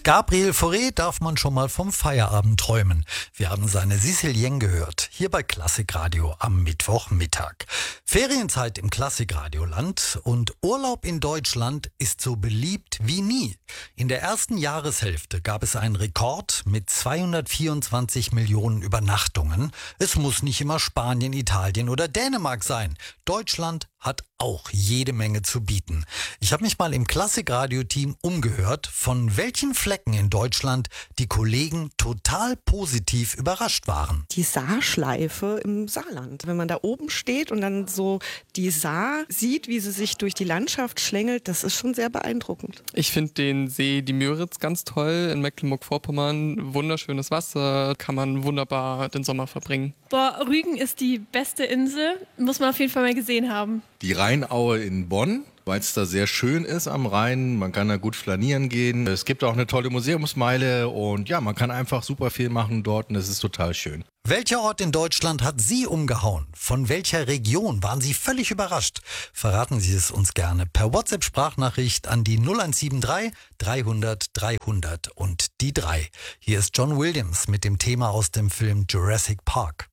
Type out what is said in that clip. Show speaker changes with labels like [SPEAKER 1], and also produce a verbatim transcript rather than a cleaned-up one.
[SPEAKER 1] Mit Gabriel Fauré darf man schon mal vom Feierabend träumen. Wir haben seine Sicilien gehört, hier bei Klassikradio am Mittwochmittag. Ferienzeit im Klassikradioland und Urlaub in Deutschland ist so beliebt wie nie. In der ersten Jahreshälfte gab es einen Rekord mit zweihundertvierundzwanzig Millionen Übernachtungen. Es muss nicht immer Spanien, Italien oder Dänemark sein. Deutschland hat auch jede Menge zu bieten. Ich habe mich mal im Klassikradio-Team umgehört, von welchen Flecken in Deutschland die Kollegen total positiv überrascht waren.
[SPEAKER 2] Die Saarschleife im Saarland. Wenn man da oben steht und dann so die Saar sieht, wie sie sich durch die Landschaft schlängelt, das ist schon sehr beeindruckend.
[SPEAKER 3] Ich finde den See, die Müritz, ganz toll in Mecklenburg-Vorpommern. Wunderschönes Wasser, kann man wunderbar den Sommer verbringen.
[SPEAKER 4] Boah, Rügen ist die beste Insel, muss man auf jeden Fall mal gesehen haben.
[SPEAKER 5] Die Rheinaue in Bonn, weil es da sehr schön ist am Rhein. Man kann da gut flanieren gehen. Es gibt auch eine tolle Museumsmeile und ja, man kann einfach super viel machen dort und es ist total schön.
[SPEAKER 1] Welcher Ort in Deutschland hat Sie umgehauen? Von welcher Region waren Sie völlig überrascht? Verraten Sie es uns gerne per WhatsApp-Sprachnachricht an die null eins sieben drei dreihundert dreihundert und die drei. Hier ist John Williams mit dem Thema aus dem Film Jurassic Park.